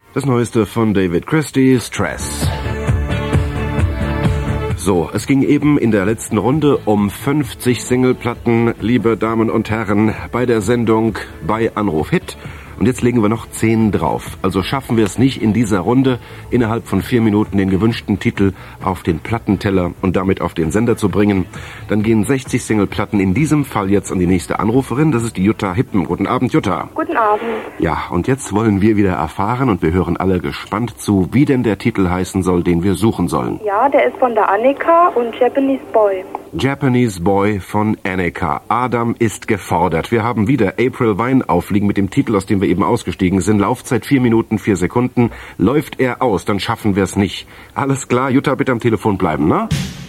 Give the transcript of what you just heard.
Das Neueste von David Christie, Stress. So, es ging eben in der letzten Runde um 50 Singleplatten, liebe Damen und Herren, bei der Sendung bei Anruf Hit. Und jetzt legen wir noch 10 drauf. Also schaffen wir es nicht in dieser Runde, innerhalb von 4 Minuten den gewünschten Titel auf den Plattenteller und damit auf den Sender zu bringen. Dann gehen 60 Singleplatten in diesem Fall jetzt an die nächste Anruferin. Das ist die Jutta Hippen. Guten Abend, Jutta. Guten Abend. Ja, und jetzt wollen wir wieder erfahren und wir hören alle gespannt zu, wie denn der Titel heißen soll, den wir suchen sollen. Ja, der ist von der Annika und Japanese Boy. Japanese Boy von Annika. Adam ist gefordert. Wir haben wieder April Wine aufliegen mit dem Titel, aus dem wir eben ausgestiegen sind. Laufzeit 4 Minuten, 4 Sekunden. Läuft er aus, dann schaffen wir es nicht. Alles klar, Jutta, bitte am Telefon bleiben, ne?